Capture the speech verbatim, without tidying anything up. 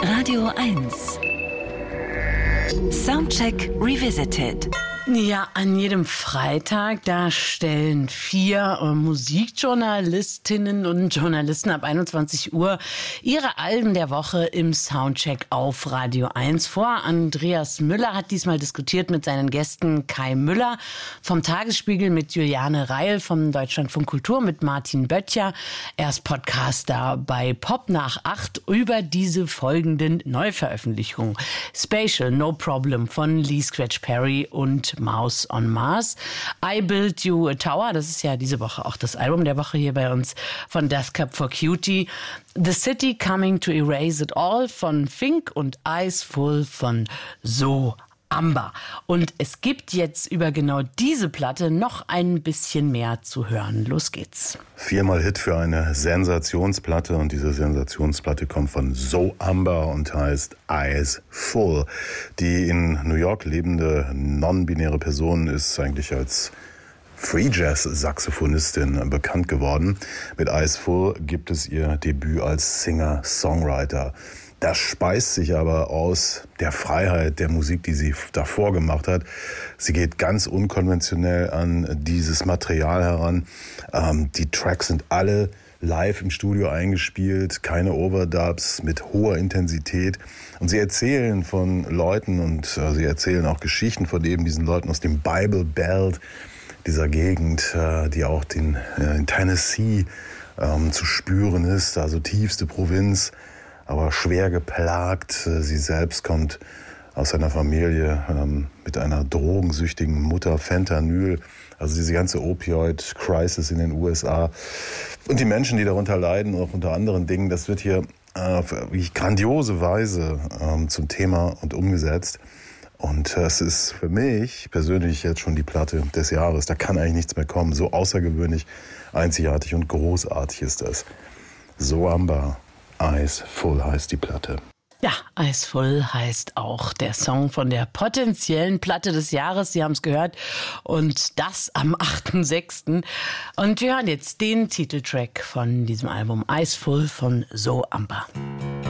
Radio eins. Soundcheck Revisited. Ja, an jedem Freitag, da stellen vier äh, Musikjournalistinnen und Journalisten ab einundzwanzig Uhr ihre Alben der Woche im Soundcheck auf Radio eins vor. Andreas Müller hat diesmal diskutiert mit seinen Gästen Kai Müller vom Tagesspiegel, mit Juliane Reil vom Deutschlandfunk Kultur, mit Martin Böttcher. Er ist Podcaster bei Pop nach acht über diese folgenden Neuveröffentlichungen. Spatial, No Problem von Lee Scratch Perry und Mouse on Mars. I Built You a Tower, das ist ja diese Woche auch das Album der Woche hier bei uns von Death Cab for Cutie. The City Coming to Erase It All von Fink und Eyes Full von So Amber. Und es gibt jetzt über genau diese Platte noch ein bisschen mehr zu hören. Los geht's. Viermal Hit für eine Sensationsplatte, und diese Sensationsplatte kommt von So Amber und heißt Eyes Full. Die in New York lebende non-binäre Person ist eigentlich als Free Jazz Saxophonistin bekannt geworden. Mit Eyes Full gibt es ihr Debüt als Singer-Songwriter. Das speist sich aber aus der Freiheit der Musik, die sie davor gemacht hat. Sie geht ganz unkonventionell an dieses Material heran. Ähm, die Tracks sind alle live im Studio eingespielt, keine Overdubs, mit hoher Intensität. Und sie erzählen von Leuten und äh, sie erzählen auch Geschichten von eben diesen Leuten aus dem Bible Belt, dieser Gegend, äh, die auch den, äh, in Tennessee ähm, zu spüren ist, also tiefste Provinz, aber schwer geplagt. Sie selbst kommt aus einer Familie ähm, mit einer drogensüchtigen Mutter, Fentanyl, also diese ganze Opioid-Crisis in den U S A. Und die Menschen, die darunter leiden, auch unter anderen Dingen, das wird hier äh, auf wirklich grandiose Weise ähm, zum Thema und umgesetzt. Und es ist für mich persönlich jetzt schon die Platte des Jahres. Da kann eigentlich nichts mehr kommen. So außergewöhnlich, einzigartig und großartig ist das. So Amber. Eyes Full heißt die Platte. Ja, Eyes Full heißt auch der Song von der potenziellen Platte des Jahres. Sie haben es gehört. Und das am achten sechsten Und wir hören jetzt den Titeltrack von diesem Album, Eyes Full von So Amber.